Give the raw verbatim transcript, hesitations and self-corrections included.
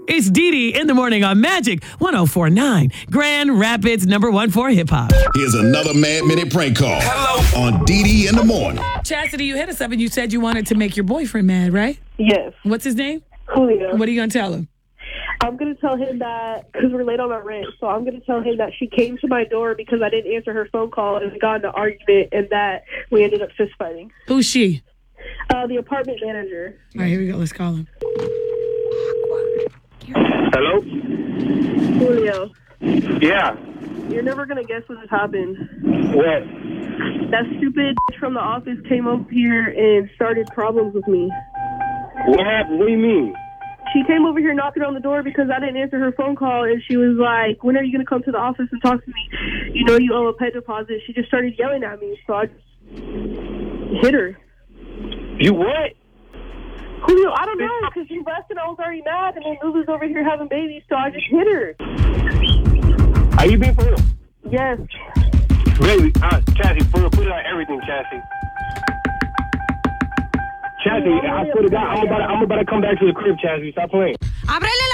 It's Dee Dee in the morning on Magic one oh four point nine, Grand Rapids number one for hip hop. Here's another Mad Minute prank call. Hello. On Dee Dee in the morning. Chastity, you hit us up and you said you wanted to make your boyfriend mad, right? Yes. What's his name? Julio. What are you going to tell him? I'm going to tell him that, because we're late on our rent, so I'm going to tell him that she came to my door because I didn't answer her phone call and we got in an argument and that we ended up fist fighting. Who's she? Uh, the apartment manager. All right, here we go. Let's call him. Hello? Julio. Yeah. You're never going to guess what just happened. What? That stupid bitch from the office came up here and started problems with me. What happened? What do you mean? She came over here knocking on the door because I didn't answer her phone call, and she was like, when are you going to come to the office and talk to me? You know you owe a pet deposit. She just started yelling at me, so I just hit her. You what? Julio, I don't know, because you left and I was already mad, and then Lulu's over here having babies, so I just hit her. Are you being for real? Yes. Baby, uh, Chassie, for real, put it on everything, Chassie. Chassie, I swear to God, I'm about, to, I'm about to come back to the crib, Chassie. Stop playing. ¡Ábrele